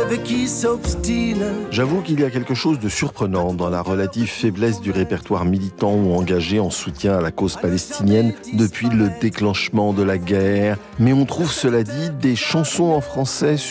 rêve qui s'obstine. J'avoue qu'il y a quelque chose de surprenant dans la relative faiblesse du répertoire militant ou engagé en soutien à la cause palestinienne depuis le déclenchement de la guerre. Mais on trouve, cela dit, des chansons en français